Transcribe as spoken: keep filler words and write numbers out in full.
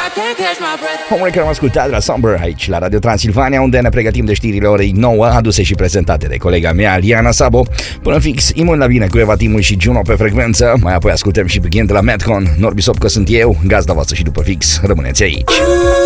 Omul care am ascultat la Somber aici la Radio Transilvania, unde ne pregătim de știrile orei nouă, aduse și prezentate de colega mea, Liana Sabo. Până fix, imun la bine cu Eva Timu și Juno pe frecvență. Mai apoi ascultăm și Begin de la Madcon. Norbi Sopcă sunt eu, gazda voastră și după fix, rămâneți aici.